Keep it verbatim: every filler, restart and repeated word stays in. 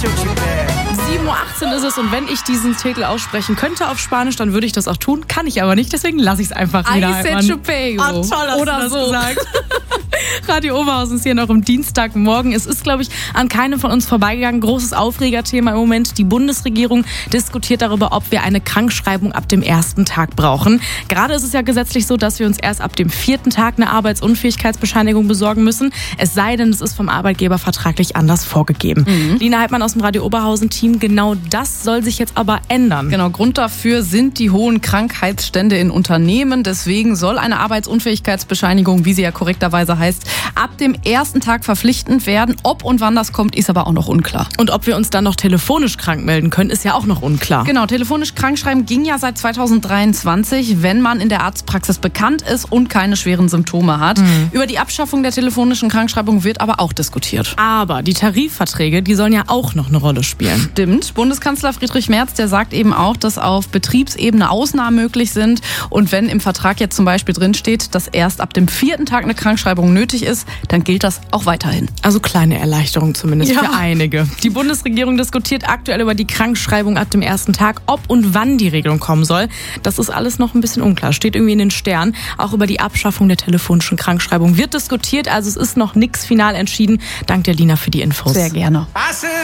sieben Uhr achtzehn ist es und wenn ich diesen Titel aussprechen könnte auf Spanisch, dann würde ich das auch tun. Kann ich aber nicht, deswegen lasse ich es einfach wieder. I said chupeo. Oh, toll, hast Oder du das so. gesagt. Radio Oberhausen ist hier noch am Dienstagmorgen. Es ist, glaube ich, an keinem von uns vorbeigegangen. Großes Aufregerthema im Moment. Die Bundesregierung diskutiert darüber, ob wir eine Krankschreibung ab dem ersten Tag brauchen. Gerade ist es ja gesetzlich so, dass wir uns erst ab dem vierten Tag eine Arbeitsunfähigkeitsbescheinigung besorgen müssen. Es sei denn, es ist vom Arbeitgeber vertraglich anders vorgegeben. Mhm. Lina Heidmann aus dem Radio Oberhausen-Team. Genau das soll sich jetzt aber ändern. Genau, Grund dafür sind die hohen Krankheitsstände in Unternehmen. Deswegen soll eine Arbeitsunfähigkeitsbescheinigung, wie sie ja korrekterweise heißt, ab dem ersten Tag verpflichtend werden. Ob und wann das kommt, ist aber auch noch unklar. Und ob wir uns dann noch telefonisch krank melden können, ist ja auch noch unklar. Genau, telefonisch krankschreiben ging ja seit zweitausenddreiundzwanzig, wenn man in der Arztpraxis bekannt ist und keine schweren Symptome hat. Mhm. Über die Abschaffung der telefonischen Krankschreibung wird aber auch diskutiert. Aber die Tarifverträge, die sollen ja auch noch eine Rolle spielen. Stimmt. Bundeskanzler Friedrich Merz, der sagt eben auch, dass auf Betriebsebene Ausnahmen möglich sind. Und wenn im Vertrag jetzt zum Beispiel drinsteht, dass erst ab dem vierten Tag eine Krankschreibung nötig ist, dann gilt das auch weiterhin. Also kleine Erleichterung zumindest ja. für einige. Die Bundesregierung diskutiert aktuell über die Krankschreibung ab dem ersten Tag, ob und wann die Regelung kommen soll. Das ist alles noch ein bisschen unklar, steht irgendwie in den Sternen. Auch über die Abschaffung der telefonischen Krankschreibung wird diskutiert, also es ist noch nichts final entschieden. Dank der Lina für die Infos. Sehr gerne.